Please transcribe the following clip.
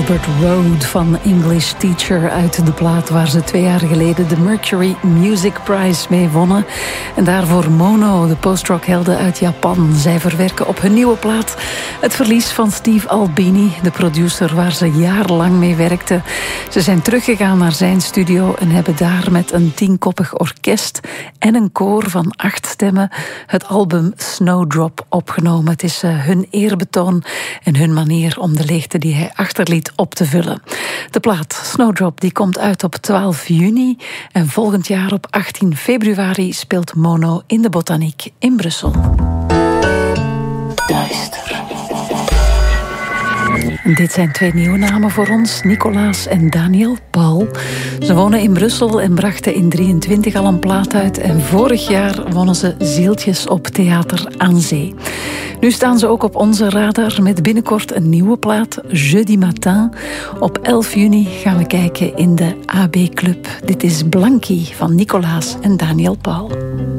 Albert Road van English Teacher uit de plaat waar ze 2 jaar geleden de Mercury Music Prize mee wonnen. En daarvoor Mono, de post-rock-helden uit Japan. Zij verwerken op hun nieuwe plaat het verlies van Steve Albini, de producer waar ze jarenlang mee werkten. Ze zijn teruggegaan naar zijn studio en hebben daar met een 10-koppig orkest en een koor van 8 stemmen het album Snowdrop opgenomen. Het is hun eerbetoon en hun manier om de leegte die hij achterliet op te vullen. De plaat Snowdrop die komt uit op 12 juni en volgend jaar op 18 februari speelt Mono in de Botaniek in Brussel. Duister. Dit zijn 2 nieuwe namen voor ons, Nicolaas en Daniel Paul. Ze wonen in Brussel en brachten in 23 al een plaat uit. En vorig jaar wonnen ze Zieltjes op Theater aan Zee. Nu staan ze ook op onze radar met binnenkort een nieuwe plaat, Jeudi Matin. Op 11 juni gaan we kijken in de AB Club. Dit is Blankie van Nicolaas en Daniel Paul.